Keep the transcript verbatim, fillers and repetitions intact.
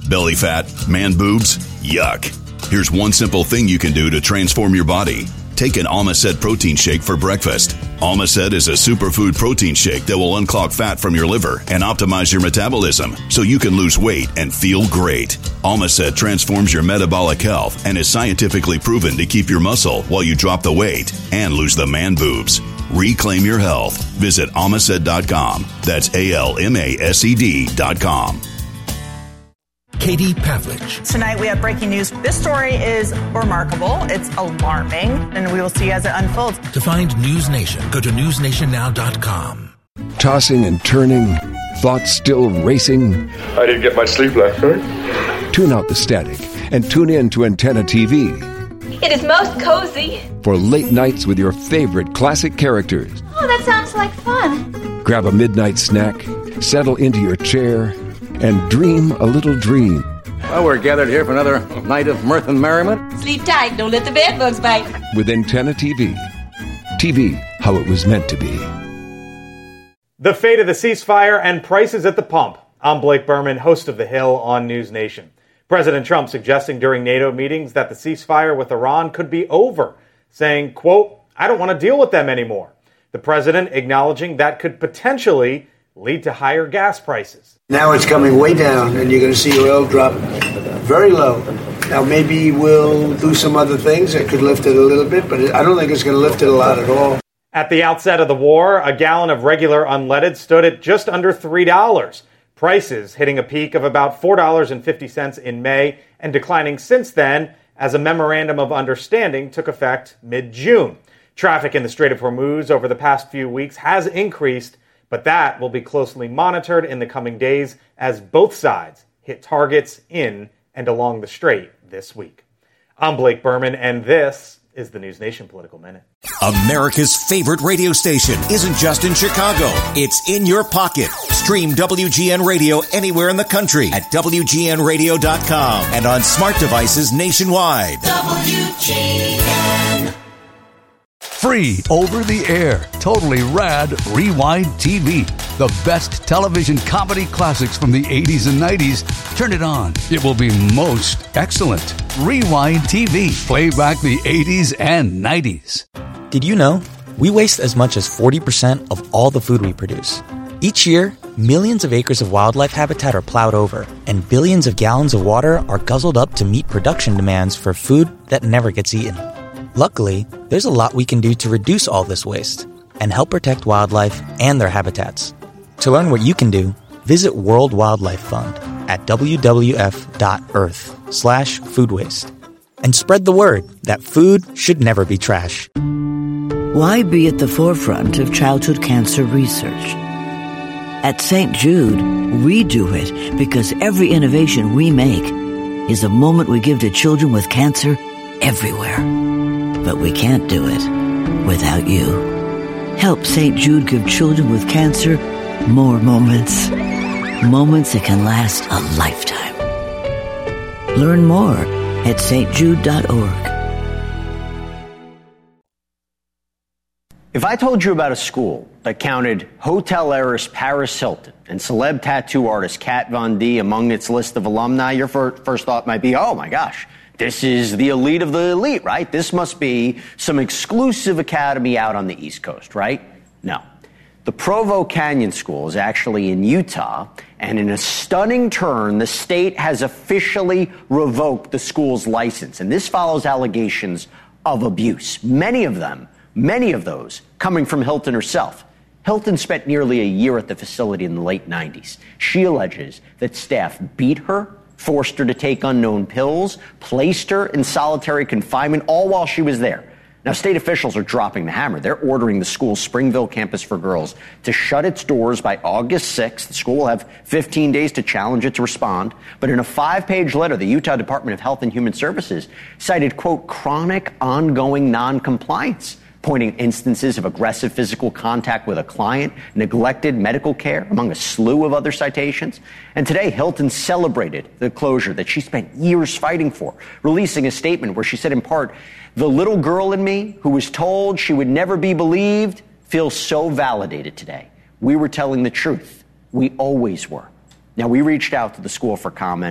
Belly fat? Man boobs? Yuck. Here's one simple thing you can do to transform your body. Take an Almacet protein shake for breakfast. Almacet is a superfood protein shake that will unclog fat from your liver and optimize your metabolism so you can lose weight and feel great. Almacet transforms your metabolic health and is scientifically proven to keep your muscle while you drop the weight and lose the man boobs. Reclaim your health. Visit almacet dot com. That's A L M A S E D dot com. Katie Pavlich. Tonight we have breaking news. This story is remarkable. It's alarming, and we will see as it unfolds. To find News Nation, go to news nation now dot com. Tossing and turning, thoughts still racing. I didn't get much sleep last night. Tune out the static and tune in to Antenna T V. It is most cozy. For late nights with your favorite classic characters. Oh, that sounds like fun. Grab a midnight snack, settle into your chair, and dream a little dream. Well, we're gathered here for another night of mirth and merriment. Sleep tight, don't let the bed bugs bite. With Antenna T V. T V, how it was meant to be. The fate of the ceasefire and prices at the pump. I'm Blake Berman, host of The Hill on News Nation. President Trump suggesting during NATO meetings that the ceasefire with Iran could be over, saying, quote, I don't want to deal with them anymore. The president acknowledging that could potentially lead to higher gas prices. Now it's coming way down, and you're going to see oil drop very low. Now maybe we'll do some other things that could lift it a little bit, but I don't think it's going to lift it a lot at all. At the outset of the war, a gallon of regular unleaded stood at just under three dollars. Prices hitting a peak of about four dollars and fifty cents in May and declining since then as a memorandum of understanding took effect mid-June. Traffic in the Strait of Hormuz over the past few weeks has increased, but that will be closely monitored in the coming days as both sides hit targets in and along the strait this week. I'm Blake Berman, and this is the News Nation Political Minute. America's favorite radio station isn't just in Chicago. It's in your pocket. Stream W G N Radio anywhere in the country at W G N radio dot com and on smart devices nationwide. W G N. Free over the air, totally rad Rewind T V. The best television comedy classics from the eighties and nineties. Turn it on. It will be most excellent. Rewind T V. Play back the eighties and nineties. Did you know we waste as much as forty percent of all the food we produce? Each year, millions of acres of wildlife habitat are plowed over, and billions of gallons of water are guzzled up to meet production demands for food that never gets eaten. Luckily, there's a lot we can do to reduce all this waste and help protect wildlife and their habitats. To learn what you can do, visit World Wildlife Fund at w w f dot earth slash food waste and spread the word that food should never be trash. Why be at the forefront of childhood cancer research? At Saint Jude, we do it because every innovation we make is a moment we give to children with cancer everywhere. But we can't do it without you. Help Saint Jude give children with cancer more moments. Moments that can last a lifetime. Learn more at s t jude dot org. If I told you about a school that counted hotel heiress Paris Hilton and celeb tattoo artist Kat Von D among its list of alumni, your fir- first thought might be, oh my gosh, this is the elite of the elite, right? This must be some exclusive academy out on the East Coast, right? No. The Provo Canyon School is actually in Utah, and in a stunning turn, the state has officially revoked the school's license. And this follows allegations of abuse, many of them, many of those coming from Hilton herself. Hilton spent nearly a year at the facility in the late nineties. She alleges that staff beat her, forced her to take unknown pills, placed her in solitary confinement, all while she was there. Now, state officials are dropping the hammer. They're ordering the school's Springville campus for girls to shut its doors by August sixth. The school will have fifteen days to challenge it to respond. But in a five-page letter, the Utah Department of Health and Human Services cited, quote, chronic ongoing noncompliance, pointing instances of aggressive physical contact with a client, neglected medical care, among a slew of other citations. And today, Hilton celebrated the closure that she spent years fighting for, releasing a statement where she said, in part, the little girl in me who was told she would never be believed feels so validated today. We were telling the truth. We always were. Now, we reached out to the school for comment.